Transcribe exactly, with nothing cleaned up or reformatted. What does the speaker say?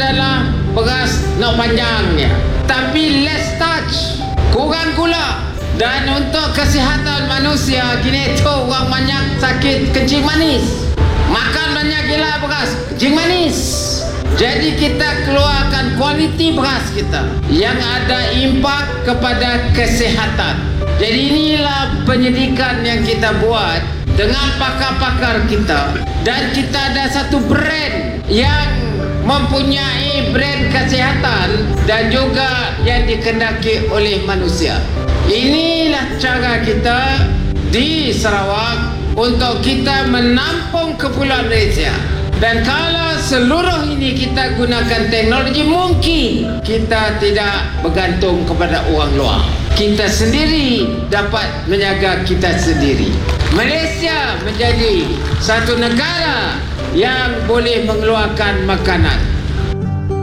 adalah beras nak panjangnya, tapi less starch, kurang gula. Dan untuk kesihatan manusia, kini tu orang banyak sakit kencing manis, makan banyak gila beras, kencing manis. Jadi kita keluarkan kualiti beras kita yang ada impak kepada kesihatan. Jadi inilah penyidikan yang kita buat dengan pakar-pakar kita, dan kita ada satu brand yang mempunyai brand kesihatan dan juga yang dikendaki oleh manusia. Inilah cara kita di Sarawak untuk kita menampung Kepulauan Malaysia. Dan kalau seluruh ini kita gunakan teknologi, mungkin kita tidak bergantung kepada orang luar. Kita sendiri dapat menjaga kita sendiri. Malaysia menjadi satu negara yang boleh mengeluarkan makanan.